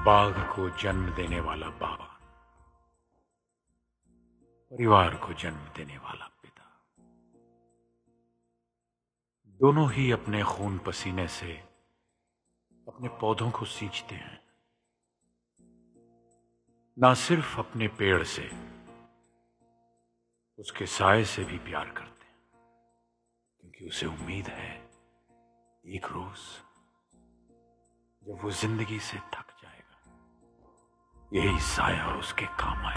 बाघ को जन्म देने वाला बाबा, परिवार को जन्म देने वाला पिता, दोनों ही अपने खून पसीने से अपने पौधों को सींचते हैं। ना सिर्फ अपने पेड़ से, उसके साए से भी प्यार करते हैं, क्योंकि उसे उम्मीद है एक रोज जब वो जिंदगी से थक जाएगा, यही साया उसके काम आएगा।